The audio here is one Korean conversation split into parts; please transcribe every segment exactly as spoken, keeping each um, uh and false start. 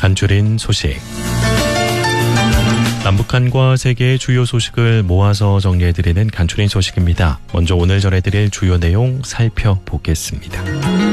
간추린 소식. 남북한과 세계의 주요 소식을 모아서 정리해드리는 간추린 소식입니다. 먼저 오늘 전해드릴 주요 내용 살펴보겠습니다.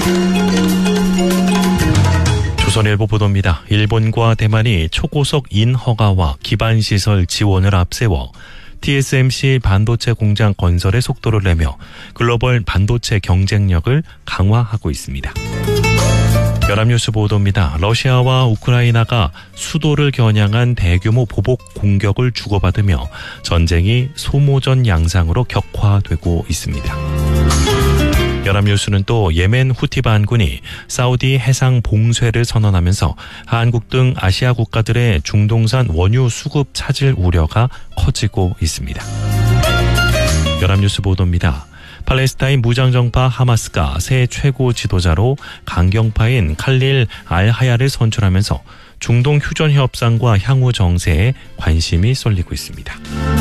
조선일보 보도입니다. 일본과 대만이 초고속 인허가와 기반시설 지원을 앞세워 티에스엠씨 반도체 공장 건설의 속도를 내며 글로벌 반도체 경쟁력을 강화하고 있습니다. 연합뉴스 보도입니다. 러시아와 우크라이나가 수도를 겨냥한 대규모 보복 공격을 주고받으며 전쟁이 소모전 양상으로 격화되고 있습니다. 연합뉴스는 또 예멘 후티 반군이 사우디 해상 봉쇄를 선언하면서 한국 등 아시아 국가들의 중동산 원유 수급 차질 우려가 커지고 있습니다. 연합뉴스 보도입니다. 팔레스타인 무장정파 하마스가 새 최고 지도자로 강경파인 칼릴 알하야를 선출하면서 중동 휴전 협상과 향후 정세에 관심이 쏠리고 있습니다.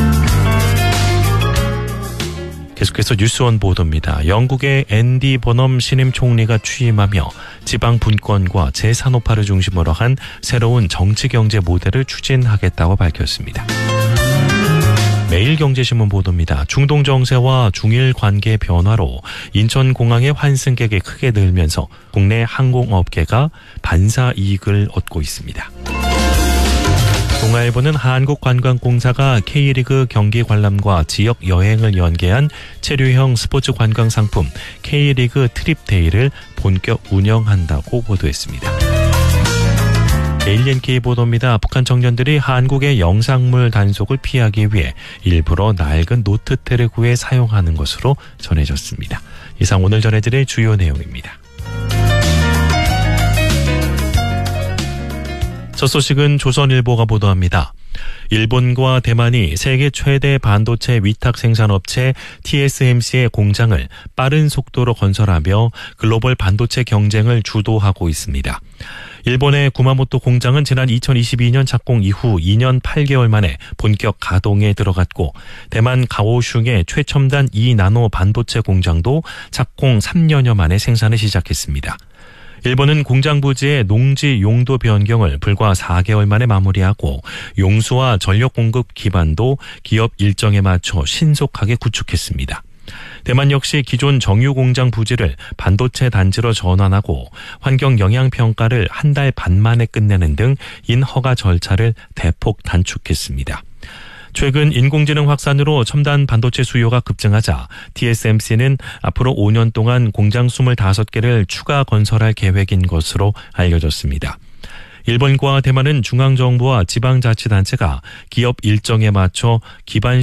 계속해서 뉴스원 보도입니다. 영국의 앤디 버넘 신임 총리가 취임하며 지방 분권과 재산업화를 중심으로 한 새로운 정치경제 모델을 추진하겠다고 밝혔습니다. 매일경제신문 보도입니다. 중동 정세와 중일 관계 변화로 인천공항의 환승객이 크게 늘면서 국내 항공업계가 반사 이익을 얻고 있습니다. 동아일보는 한국관광공사가 K리그 경기 관람과 지역 여행을 연계한 체류형 스포츠 관광 상품 K리그 트립데이를 본격 운영한다고 보도했습니다. 에일엔케이 보도입니다. 북한 청년들이 한국의 영상물 단속을 피하기 위해 일부러 낡은 노트테를 구해 사용하는 것으로 전해졌습니다. 이상 오늘 전해드릴 주요 내용입니다. 첫 소식은 조선일보가 보도합니다. 일본과 대만이 세계 최대 반도체 위탁 생산업체 티에스엠씨의 공장을 빠른 속도로 건설하며 글로벌 반도체 경쟁을 주도하고 있습니다. 일본의 구마모토 공장은 지난 이천이십이 년 착공 이후 이 년 팔 개월 만에 본격 가동에 들어갔고 대만 가오슝의 최첨단 이 나노 반도체 공장도 착공 삼 년여 만에 생산을 시작했습니다. 일본은 공장 부지의 농지 용도 변경을 불과 사 개월 만에 마무리하고 용수와 전력 공급 기반도 기업 일정에 맞춰 신속하게 구축했습니다. 대만 역시 기존 정유 공장 부지를 반도체 단지로 전환하고 환경 영향 평가를 한 달 반 만에 끝내는 등 인허가 절차를 대폭 단축했습니다. 최근 인공지능 확산으로 첨단 반도체 수요가 급증하자 티에스엠씨는 앞으로 오 년 동안 공장 이십오 개를 추가 건설할 계획인 것으로 알려졌습니다. 일본과 대만은 중앙정부와 지방자치단체가 기업 일정에 맞춰 기반